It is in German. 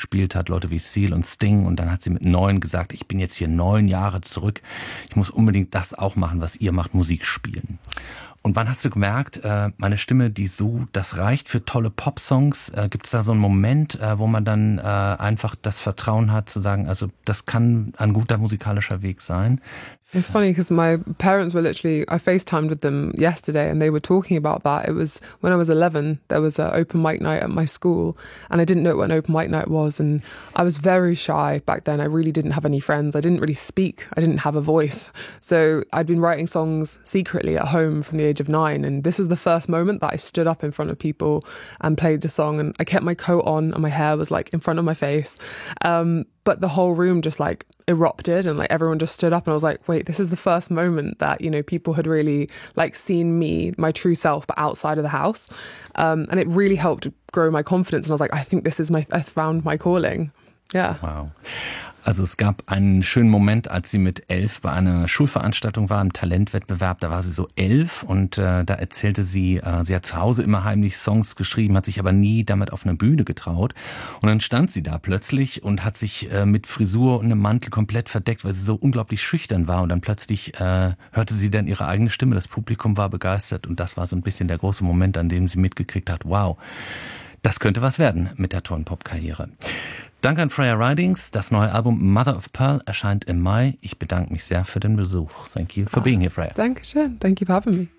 gespielt hat, Leute wie Seal und Sting. Und dann hat sie mit 9 gesagt, ich bin jetzt hier 9 Jahre zurück. Ich muss unbedingt das auch machen, was ihr macht, Musik spielen. Und wann hast du gemerkt, meine Stimme, das reicht für tolle Popsongs? Gibt es da so einen Moment, wo man dann einfach das Vertrauen hat, zu sagen, also das kann ein guter musikalischer Weg sein? It's funny because my parents were literally, I FaceTimed with them yesterday and they were talking about that. It was when I was 11, there was an open mic night at my school and I didn't know what an open mic night was, and I was very shy back then. I really didn't have any friends. I didn't really speak. I didn't have a voice. So I'd been writing songs secretly at home from the age of 9, and this was the first moment that I stood up in front of people and played the song, and I kept my coat on and my hair was like in front of my face. But the whole room just like erupted and like everyone just stood up, and I was like, wait, this is the first moment that, you know, people had really like seen me, my true self, but outside of the house. And it really helped grow my confidence. And I was like, I think I found my calling. Yeah. Wow. Also es gab einen schönen Moment, als sie mit 11 bei einer Schulveranstaltung war, im Talentwettbewerb. Da war sie so 11 und da erzählte sie, sie hat zu Hause immer heimlich Songs geschrieben, hat sich aber nie damit auf eine Bühne getraut. Und dann stand sie da plötzlich und hat sich mit Frisur und einem Mantel komplett verdeckt, weil sie so unglaublich schüchtern war. Und dann plötzlich hörte sie dann ihre eigene Stimme. Das Publikum war begeistert und das war so ein bisschen der große Moment, an dem sie mitgekriegt hat, wow, das könnte was werden mit der Turnpop-Karriere. Danke an Freya Ridings. Das neue Album Mother of Pearl erscheint im Mai. Ich bedanke mich sehr für den Besuch. Thank you for being here, Freya. Dankeschön. Thank you for having me.